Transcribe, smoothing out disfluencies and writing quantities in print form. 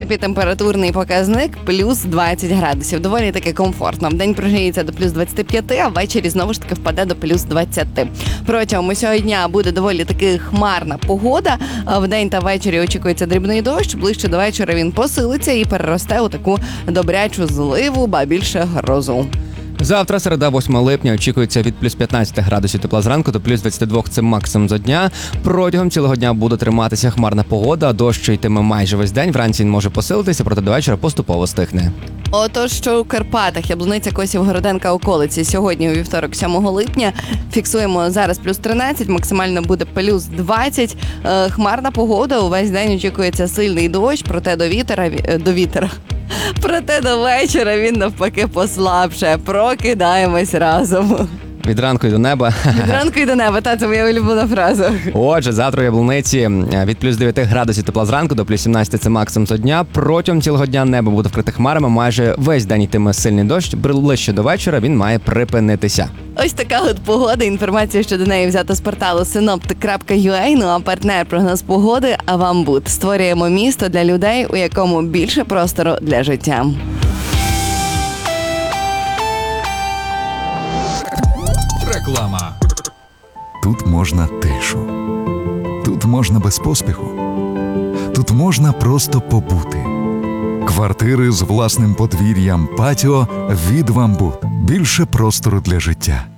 Антверпі температурний показник плюс 20 градусів. Доволі таки комфортно. Вдень прогріється до плюс 25, а ввечері знову ж таки впаде до плюс 20. Протягом усього дня буде доволі таки хмарна погода. Вдень та ввечері очікується дрібний дощ. Ближче до вечора він посилиться і переросте у таку добрячу зливу, ба більше грозу. Завтра, середа, 8 липня, очікується від плюс 15 градусів тепла зранку до плюс 22 – це максимум за дня. Протягом цілого дня буде триматися хмарна погода, дощ йтиме майже весь день, вранці він може посилитися, проте до вечора поступово стихне. Отож, що у Карпатах, Яблуниця, Косів, Городенка, околиці. Сьогодні у вівторок, 7 липня, фіксуємо зараз плюс 13, максимально буде плюс 20. Хмарна погода, увесь день очікується сильний дощ, проте Проте до вечора він навпаки послабше. Прокидаємось разом. Від ранку й до неба. Від ранку й до неба, це моя улюблена фраза. Отже, завтра у Яблуниці від плюс 9 градусів тепла зранку до плюс 17 – це максимум за дня. Протягом цілого дня небо буде вкрите хмарами, майже весь день йтиме сильний дощ. Ближче до вечора він має припинитися. Ось така от погода. Інформація щодо неї взята з порталу synoptic.ua. Ну а партнер прогноз погоди Авамбут. Створюємо місто для людей, у якому більше простору для життя. Реклама. Тут можна тишу. Тут можна без поспіху. Тут можна просто побути. Квартири з власним подвір'ям, патіо від Авамбут. Більше простору для життя.